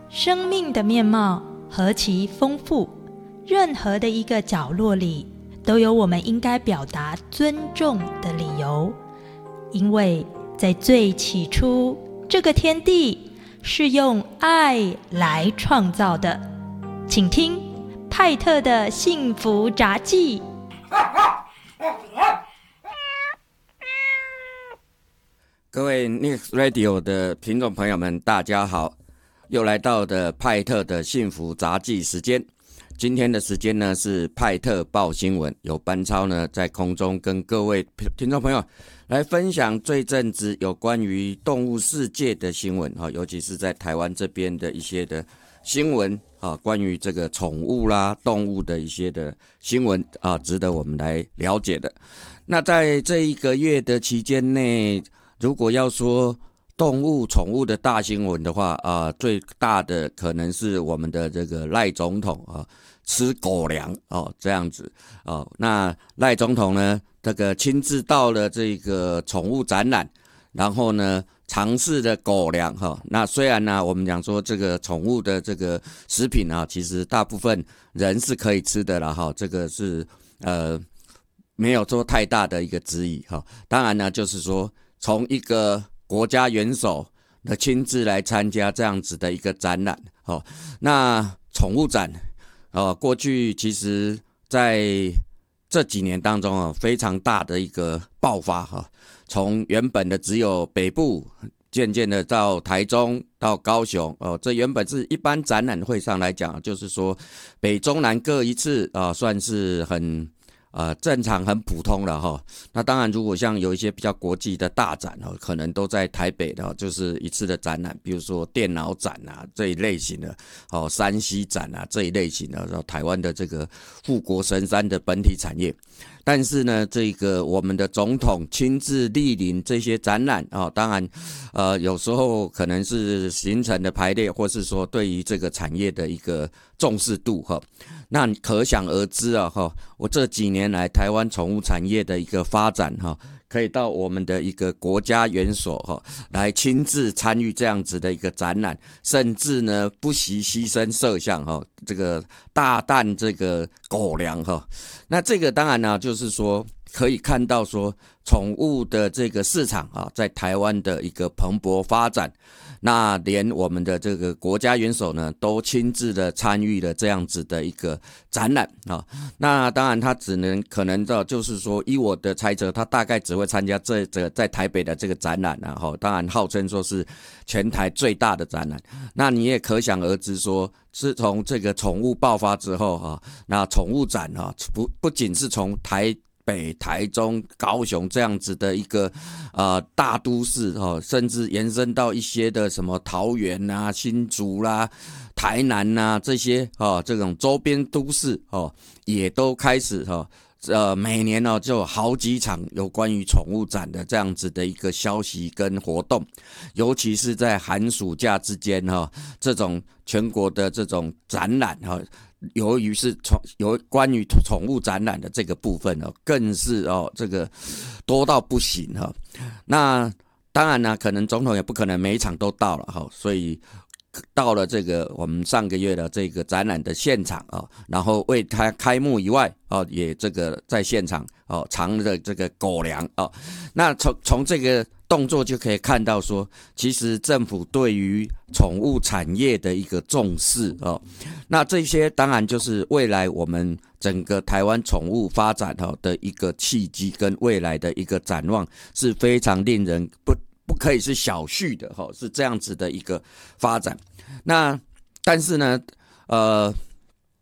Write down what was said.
生命的面貌何其丰富，任何的一个角落里都有我们应该表达尊重的理由。因为在最起初，这个天地是用爱来创造的。请听派特的幸福札记。 各位 Next Radio 的听众朋友们，大家好，又来到的派特的幸福札记时间。今天的时间呢是派特报新闻，由班超呢在空中跟各位听众朋友来分享这阵子有关于动物世界的新闻，尤其是在台湾这边的一些的新闻，关于这个宠物啦、动物的一些的新闻，值得我们来了解的。那在这一个月的期间内，如果要说动物、宠物的大新闻的话，最大的可能是我们的这个赖总统吃狗粮这样子那赖总统呢，这个亲自到了这个宠物展览，然后呢尝试了狗粮那虽然呢我们讲说这个宠物的这个食品其实大部分人是可以吃的啦这个是没有做太大的一个质疑当然呢就是说从一个国家元首的亲自来参加这样子的一个展览那宠物展过去其实在这几年当中非常大的一个爆发从原本的只有北部，渐渐的到台中到高雄这原本是一般展览会上来讲，就是说北中南各一次算是很正常很普通了那当然如果像有一些比较国际的大展可能都在台北的就是一次的展览，比如说电脑展这一类型的山西展这一类型的台湾的这个富国神山的本体产业。但是呢这个我们的总统亲自莅临这些展览当然有时候可能是行程的排列，或是说对于这个产业的一个重视度那你可想而知我这几年来台湾宠物产业的一个发展可以到我们的一个国家元首来亲自参与这样子的一个展览，甚至呢不惜牺牲摄像这个大啖这个狗粮那这个当然呢就是说可以看到说宠物的这个市场在台湾的一个蓬勃发展，那连我们的这个国家元首呢都亲自的参与了这样子的一个展览那当然他可能就是说依我的猜测，他大概只会参加这在台北的这个展览当然号称说是全台最大的展览。那你也可想而知说是从这个宠物爆发之后那宠物展不仅是从台北、台中、高雄这样子的一个大都市甚至延伸到一些的什么桃园新竹啦、台南这些这种周边都市也都开始每年就有好几场有关于宠物展的这样子的一个消息跟活动，尤其是在寒暑假之间这种全国的这种展览由于是有关于宠物展览的这个部分更是这个多到不行那当然呢可能总统也不可能每一场都到了所以到了这个我们上个月的这个展览的现场然后为它开幕以外也这个在现场藏了这个狗粮那从这个动作就可以看到说，其实政府对于宠物产业的一个重视那这些当然就是未来我们整个台湾宠物发展的一个契机跟未来的一个展望，是非常令人不可以是小觑的是这样子的一个发展。那但是呢